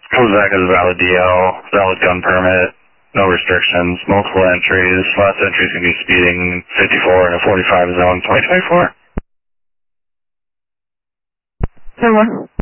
Comes back as a valid DL, valid gun permit, no restrictions, multiple entries. Last entry is going to be speeding 54 in a 45 zone, 2024. 10-1.